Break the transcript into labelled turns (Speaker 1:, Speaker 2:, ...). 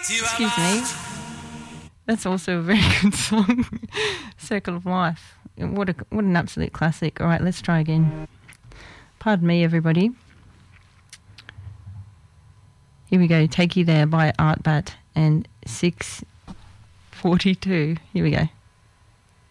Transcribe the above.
Speaker 1: Excuse me. That's also a very good song. Circle of Life. What an absolute classic. All right, let's try again. Pardon me, everybody. Here we go. Take You There by Art Bat and 6:42. Here we go.